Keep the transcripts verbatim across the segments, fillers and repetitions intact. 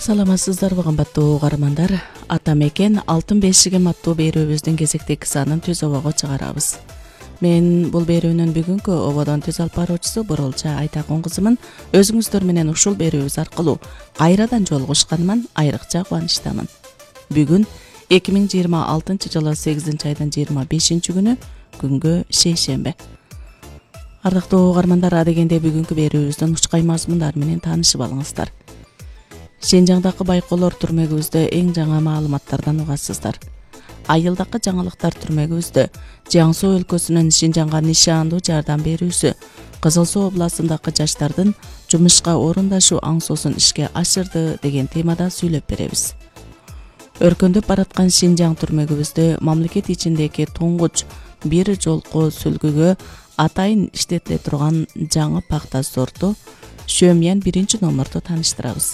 Саламатсыздарбы кымбаттуу угармандар. Ата мекен алтын бешигим аттуу берүүбүздүн кезектеги санын түз обого чыгарабыз. Мен бул берүүнүн бүгүнкү ободон түз алып баруучусу Бурулча Айтакун кызымын. Өзүңүздөр менен ушул берүүбүз аркылуу кайрадан жолугушканыман айрыкча кубанычтамын. Бүгүн эки миң жыйырма алтынчы жылы сегизинчи айдын жыйырма бешинчи күнү, күнгө шейшембе. Ардактуу угармандар, адегенде бүгүнкү берүүбүздүн учкай мазмундары менен таанышып алыңыздар. Шинжаңдагы байкоолор түрмөгүбүздө эң жаңы маалыматтардан угасыздар. Айылдагы жаңылыктар түрмөгүбүздө Жаңсу өлкөсүнүн Шинжаңга нишандуу жардам берүүсү Кызыл Суу областындагы жаштардын жумушка орундашуу аңсоосун ишке ашырды деген темада сүйлөп беребиз. Өркөндөп бараткан Шинжаң түрмөгүбүздө мамлекет ичиндеги туңгуч бир жолку сүлгүгө атайын иштетиле турган жаңы пахта сорту Шөмиян биринчи номурду тааныштырабыз.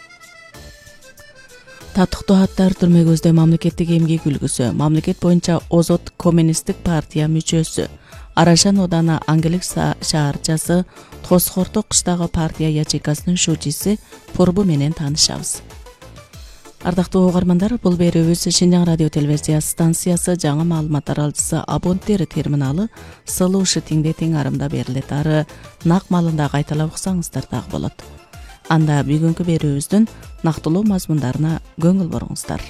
Татыктуу аттар түрмөгүбүздө мамлекеттик эмгек үлгүсү, мамлекет боюнча Озот коммунисттик партия мүчөсү, Арашан ооданы Аңгелек шаарчасы Тосхорто кыштагы партия ячейкасынын шүүчүсү Пурбу менен таанышабыз. Ардактуу угармандар, бул берүүбүз Шинжаң радио телевизия станциясы жаңы маалымат аралчысы абоненттер терминалы сылуу шитиңде тең арымда берилет. Ары нак маалында кайталап уксаңыздар дагы болот. Анда бүгүнкү берүүбүздүн нактылуу мазмундарына көңүл буруңуздар.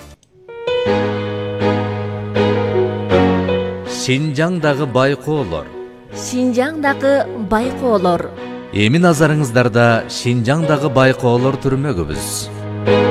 Шинжаңдагы байкоолор. Шинжаңдагы байкоолор. Эми назарыңыздарда Шинжаңдагы байкоолор түрмөгүбүз.